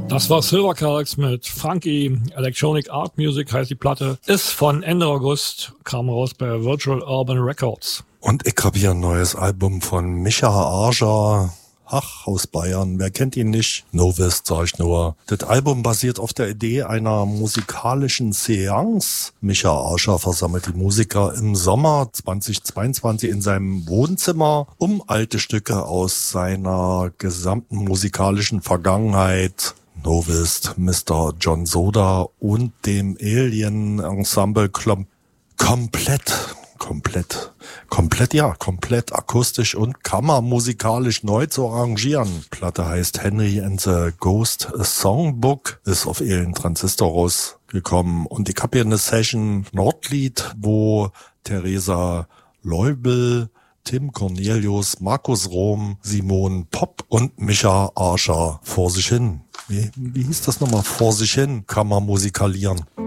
Das war Silvercalyx mit Funky Electronic Art Music, heißt die Platte. Ist von Ende August, kam raus bei Virtual Urban Records. Und ich habe hier ein neues Album von Micha Archer. Ach, aus Bayern, wer kennt ihn nicht? Novist, sag ich nur. Das Album basiert auf der Idee einer musikalischen Seance. Micha Archer versammelt die Musiker im Sommer 2022 in seinem Wohnzimmer, um alte Stücke aus seiner gesamten musikalischen Vergangenheit, Novist, Mr. John Soda und dem Alien-Ensemble komplett akustisch und kammermusikalisch neu zu arrangieren. Platte heißt Henry and the Ghost Songbook, ist auf Alien Transistor rausgekommen. Und ich habe hier eine Session Nordlied, wo Theresa Leubel, Tim Cornelius, Markus Rom, Simon Popp und Micha Archer vor sich hin. Wie hieß das nochmal? Vor sich hin kann man musikalieren.